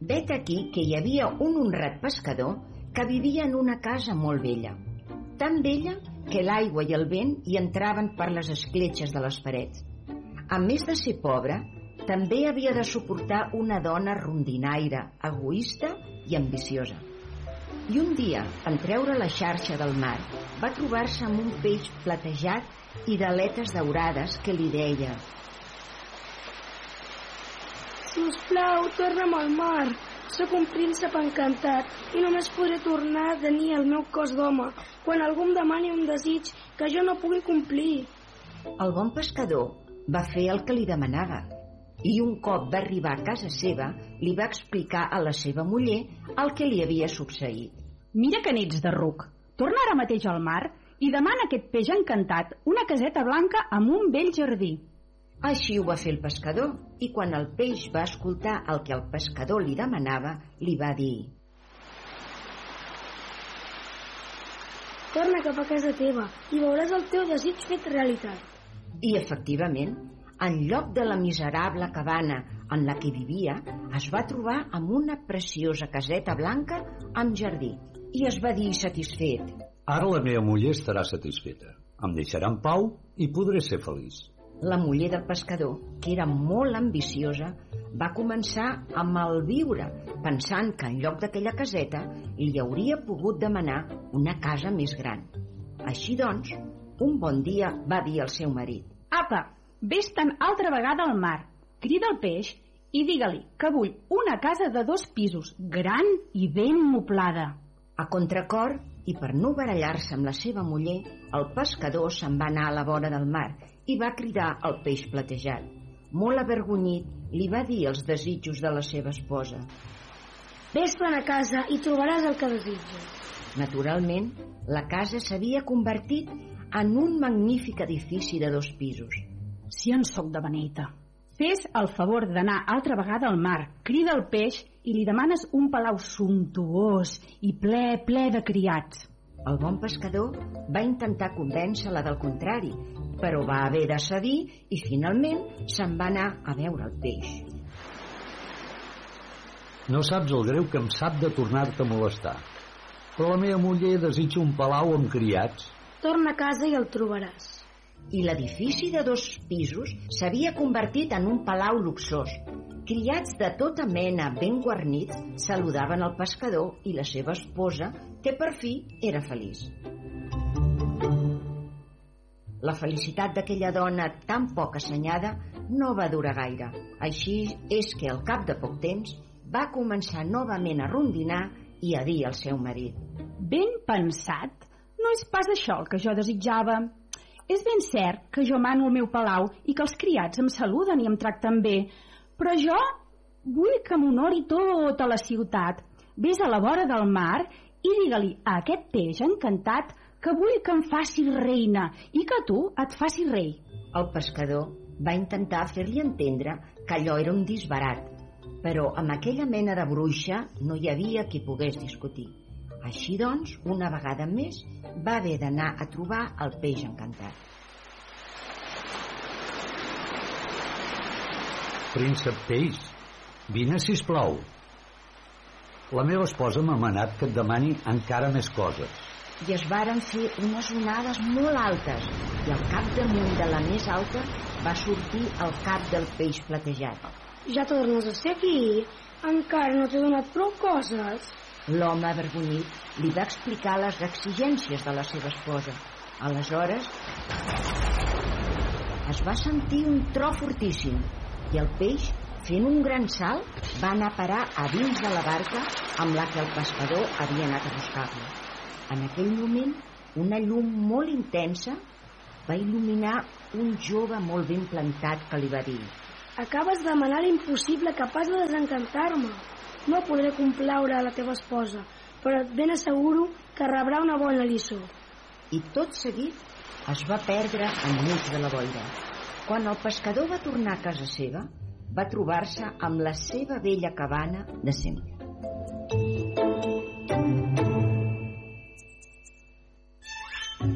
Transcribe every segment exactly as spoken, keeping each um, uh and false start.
Vet aquí que hi havia un honrat pescador que vivia en una casa molt vella, tan vella que l'aigua i el vent hi entraven per les escletxes de les parets. A més de ser pobre, també havia de suportar una dona rondinaire, egoista i ambiciosa. I un dia, en treure la xarxa del mar, va trobar-se amb un peix platejat i d'aletes daurades que li deia: Si us plau, torna'm al mar. Sóc un príncep encantat i només podré tornar a tenir el meu cos d'home quan algú em demani un desig que jo no pugui complir. El bon pescador va fer el que li demanava i un cop va arribar a casa seva li va explicar a la seva muller el que li havia succeït. Mira que n'ets de ruc. Torna ara mateix al mar i demana a aquest peix encantat una caseta blanca amb un bell jardí. Així ho va fer el pescador, i quan el peix va escoltar el que el pescador li demanava, li va dir: Torna cap a casa teva i veuràs el teu desig fet realitat. I efectivament, en lloc de la miserable cabana en la que vivia, es va trobar amb una preciosa caseta blanca amb jardí, i es va dir satisfet: Ara la meva muller estarà satisfeta. Em deixarà en pau i podré ser feliç. La muller del pescador, que era molt ambiciosa, va començar a malviure, pensant que en lloc d'aquella caseta li hauria pogut demanar una casa més gran. Així doncs, un bon dia va dir al seu marit: Apa, vés-te'n altra vegada al mar, crida el peix i digue-li que vull una casa de dos pisos, gran i ben moblada. A contracor, i per no barallar-se amb la seva muller, el pescador se'n va anar a la vora del mar i va cridar al peix platejat. Molt avergonyit, li va dir els desitjos de la seva esposa. Ves-te'n a casa i trobaràs el que desitges. Naturalment, la casa s'havia convertit en un magnífic edifici de dos pisos. Si en soc de beneita. Fes el favor d'anar altra vegada al mar, crida el peix i li demanes un palau sumptuós i ple, ple de criats. El bon pescador va intentar convèncer-la del contrari, però va haver de cedir i finalment se'n va anar a veure el peix. No saps el greu que em sap de tornar-te a molestar, però la meva muller desitja un palau amb criats. Torna a casa i el trobaràs. I l'edifici de dos pisos s'havia convertit en un palau luxós. Criats de tota mena ben guarnits saludaven el pescador i la seva esposa, que per fi era feliç. La felicitat d'aquella dona tan poc assenyada no va durar gaire. Així és que al cap de poc temps va començar novament a rondinar i a dir al seu marit: Ben pensat, no és pas això el que jo desitjava. És ben cert que jo mano el meu palau i que els criats em saluden i em tracten bé, però jo vull que m'honori tota la ciutat. Vés a la vora del mar i digue-li a aquest peix encantat que vull que em faci reina i que tu et faci rei. El pescador va intentar fer-li entendre que allò era un disbarat, però amb aquella mena de bruixa no hi havia qui pogués discutir. Així doncs, una vegada més, va haver d'anar a trobar el peix encantat. Príncep peix, vine, sisplau. La meva esposa m'ha manat que et demani encara més coses. I es varen fer unes onades molt altes i al capdamunt de la més alta va sortir el cap del peix platejat. Ja tornes a ser aquí? Encara no t'he donat prou coses? L'home avergonyit li va explicar les exigències de la seva esposa. Aleshores es va sentir un tro fortíssim i el peix, fent un gran salt, va anar a parar a dins de la barca amb la que el pescador havia anat a buscar-lo. En aquell moment, una llum molt intensa va il·luminar un jove molt ben plantat que li va dir: Acabes de demanar l'impossible capaç de desencantar-me. No podré complaure a la teva esposa, però et ben asseguro que rebrà una bona lliçó. I tot seguit es va perdre enmig de la boira. Quan el pescador va tornar a casa seva, va trobar-se amb la seva vella cabana de sempre.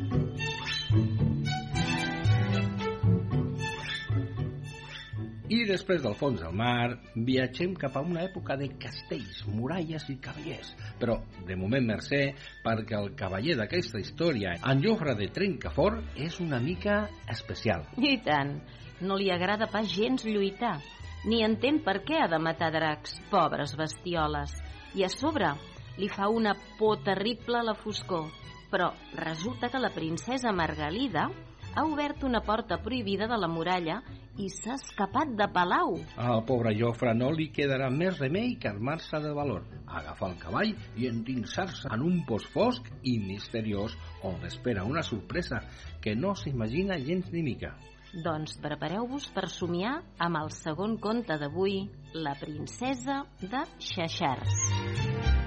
I després del fons del mar, viatgem cap a una època de castells, muralles i cavallers. Però, de moment, mercè, perquè el cavaller d'aquesta història, en Jofre de Trencafort, és una mica especial. I tant. No li agrada pas gens lluitar. Ni entén per què ha de matar dracs, pobres bestioles. I a sobre li fa una por terrible a la foscor. Però resulta que la princesa Margalida ha obert una porta prohibida de la muralla i s'ha escapat de palau. Al pobre Jofre no li quedarà més remei que armar-se de valor, agafar el cavall i endinsar-se en un post fosc i misteriós on l'espera una sorpresa que no s'imagina gens ni mica. Doncs prepareu-vos per somiar amb el segon conte d'avui, La princesa de Xaxars.